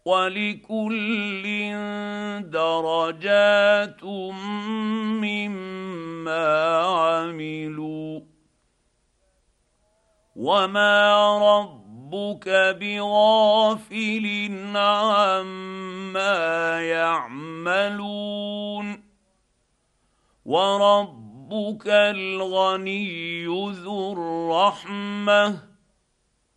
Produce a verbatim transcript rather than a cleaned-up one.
ولكل درجات مما عملوا وما ربك بغافل عما يعملون وربك الغني ذو الرحمه